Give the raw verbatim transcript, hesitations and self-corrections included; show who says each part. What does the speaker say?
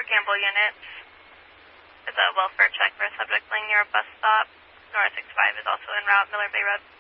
Speaker 1: Campbell unit. There's a welfare check for a subject laying near a bus stop. North six five is also en route, Miller Bay Road.